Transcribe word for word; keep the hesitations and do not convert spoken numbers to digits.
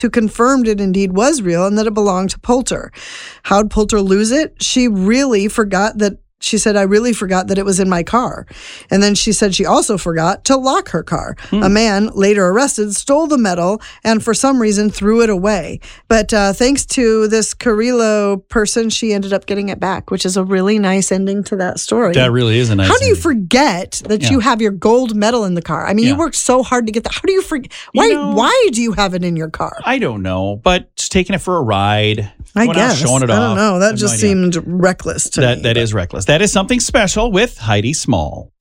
who confirmed it indeed was real and that it belonged to Poulter. How'd Poulter lose it? She really forgot that She said, I really forgot that it was in my car. And then she said she also forgot to lock her car. Hmm. A man, later arrested, stole the medal and for some reason threw it away. But uh, thanks to this Carrillo person, she ended up getting it back, which is a really nice ending to that story. That really is a nice How do you ending. forget that Yeah. you have your gold medal in the car? I mean, Yeah. you worked so hard to get that. How do you forget? Why, You know, why do you have it in your car? I don't know, but just taking it for a ride. I going out, guess. showing it I off. don't know. I That have just no idea. seemed reckless to That me. That but- is reckless. That is something special with Heidi Small.